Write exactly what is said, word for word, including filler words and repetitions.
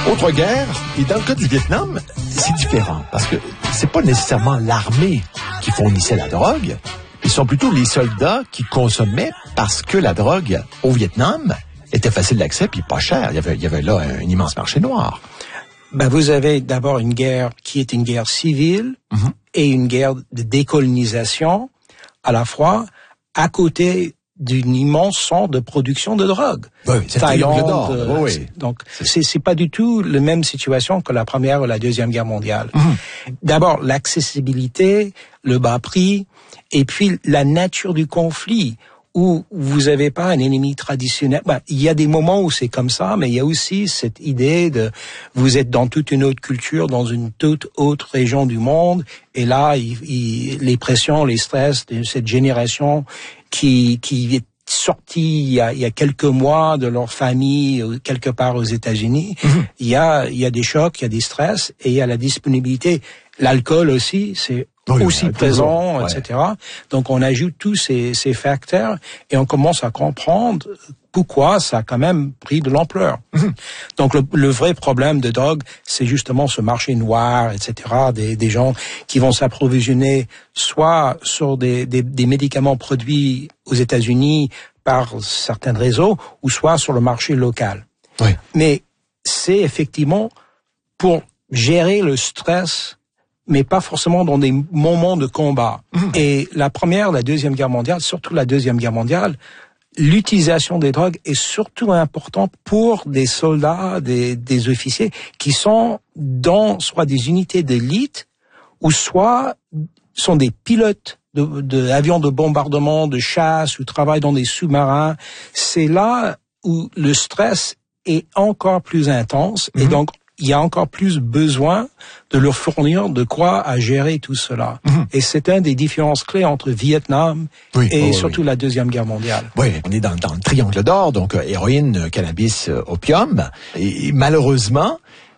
Autre guerre, et dans le cas du Vietnam, c'est différent, parce que c'est pas nécessairement l'armée qui fournissait la drogue, ils sont plutôt les soldats qui consommaient parce que la drogue au Vietnam était facile d'accès puis pas cher. Il y avait, il y avait là un, un immense marché noir. Ben, vous avez d'abord une guerre qui est une guerre civile mm-hmm. et une guerre de décolonisation à la fois, à côté d'une immense centre de production de drogue. Oui, c'est Thaïlande. D'or. Euh, oui, oui. Donc, c'est, c'est pas du tout la même situation que la première ou la deuxième guerre mondiale. Mm-hmm. D'abord, l'accessibilité, le bas prix, et puis la nature du conflit, où vous avez pas un ennemi traditionnel. Ben, il y a des moments où c'est comme ça, mais il y a aussi cette idée de vous êtes dans toute une autre culture, dans une toute autre région du monde, et là, il, il, les pressions, les stress de cette génération qui qui est sortie il y a, il y a quelques mois de leur famille quelque part aux États-Unis, mmh. il y a il y a des chocs, il y a des stress, et il y a la disponibilité, l'alcool aussi, c'est oui, aussi oui, présent, toujours, ouais. et cetera. Donc, on ajoute tous ces, ces facteurs et on commence à comprendre pourquoi ça a quand même pris de l'ampleur. Mmh. Donc, le, le vrai problème de drogue, c'est justement ce marché noir, et cetera, des, des gens qui vont s'approvisionner soit sur des, des, des médicaments produits aux États-Unis par certains réseaux, ou soit sur le marché local. Oui. Mais c'est effectivement pour gérer le stress, mais pas forcément dans des moments de combat. Mmh. Et la première, la deuxième guerre mondiale, surtout la deuxième guerre mondiale, l'utilisation des drogues est surtout importante pour des soldats, des, des officiers qui sont dans soit des unités d'élite ou soit sont des pilotes de, de avions de bombardement, de chasse ou travaillent dans des sous-marins. C'est là où le stress est encore plus intense mmh. et donc il y a encore plus besoin de leur fournir de quoi à gérer tout cela. Mmh. Et c'est une des différences clés entre Vietnam oui, et oh, surtout oui. la Deuxième Guerre mondiale. Oui, on est dans, dans le triangle d'or, donc euh, héroïne, cannabis, euh, opium. Et, et malheureusement,